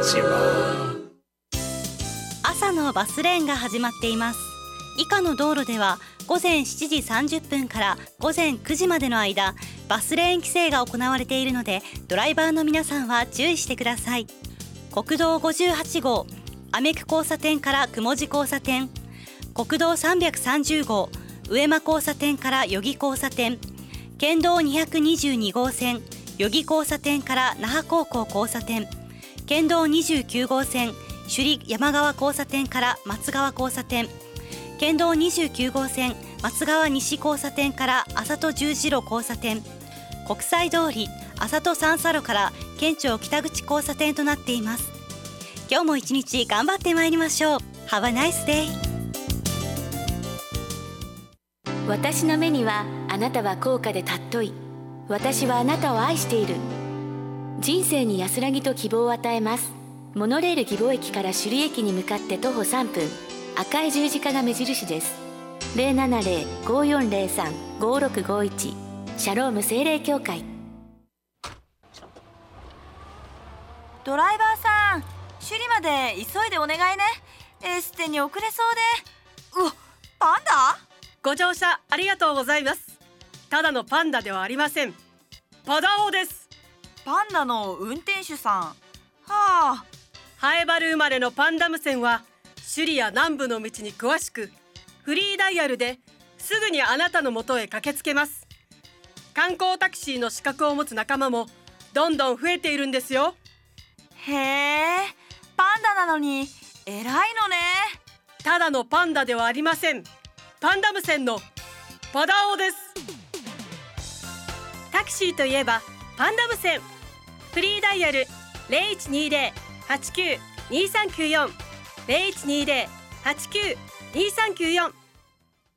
ちは。 朝のバスレーンが始まっています。以下の道路では午前7時30分から午前9時までの間、バスレーン規制が行われているので、ドライバーの皆さんは注意してください。国道58号アメク交差点から雲路交差点、国道330号上間交差点から余木交差点、県道222号線余木交差点から那覇高校交差点、県道29号線首里山川交差点から松川交差点、県道29号線松川西交差点から麻戸十字路交差点、国際通り麻戸三叉路から県庁北口交差点となっています。今日も一日頑張ってまいりましょう。 Have a nice day。 私の目にはあなたは高価で尊い。私はあなたを愛している。人生に安らぎと希望を与えます。モノレール義母駅から首里駅に向かって徒歩3分、赤い十字架が目印です。 070-5403-5651 シャローム精霊協会。 ドライバーさん、首里まで急いでお願いね。エステに遅れそうで。うわ、パンダ？ ご乗車ありがとうございます。ただのパンダではありません。パダオです。 パンダの運転手さん。はあ。 ハエバル生まれのパンダム線は首里や南部の道に詳しく、フリーダイヤルですぐにあなたの元へ駆けつけます。観光タクシーの資格を持つ仲間もどんどん増えているんですよ。 へえ、パンダなのに偉いのね。 ただのパンダではありません。パンダム線のパダオです。タクシーといえばパンダム線。フリーダイヤル 0120-89-2394 0120-89-2394